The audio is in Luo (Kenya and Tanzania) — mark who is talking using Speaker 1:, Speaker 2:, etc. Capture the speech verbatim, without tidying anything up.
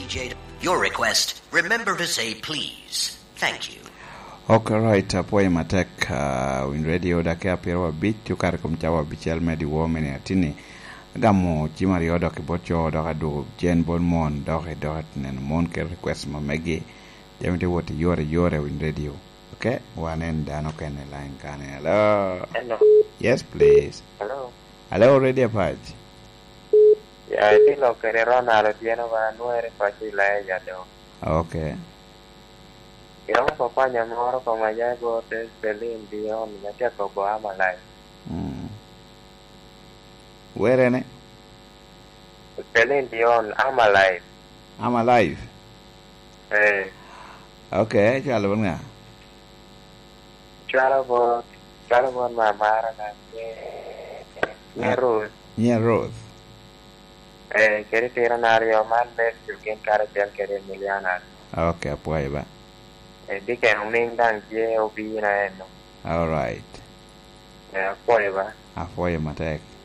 Speaker 1: J. Your request. Remember to say please. Thank you.
Speaker 2: Okay, right. Apoy matek uh, win radio da ke apiro bit you kar kum chawa bichel medi women atini gamo chimari odo ke bocho do ka do jen bon mon do ke do nen mon ke request ma megi jamite woti yore yore win radio. Okay, one end dano ken line kan. Hello.
Speaker 3: Hello.
Speaker 2: Yes, please.
Speaker 3: Hello.
Speaker 2: Hello, radio page.
Speaker 3: Yeah, I think okay, Ronaldo tiene va nueve fácil la ella do.
Speaker 2: Okay.
Speaker 3: Yo papá llamó como allá go te Celine Dion, me te cobo ama live.
Speaker 2: Mm. Where in it?
Speaker 3: Celine Dion, I'm alive.
Speaker 2: I'm alive.
Speaker 3: Eh.
Speaker 2: Okay, chalo nga.
Speaker 3: Chalo bo, chalo bo mamara na. Ni Rose.
Speaker 2: Ni Rose.
Speaker 3: Eh, quiere tirar un área más de que quien cara te quiere millonario.
Speaker 2: Okay, pues va.
Speaker 3: Eh, di che non indang je obina eno.
Speaker 2: All right.
Speaker 3: Eh, poi va.
Speaker 2: Afoye matek.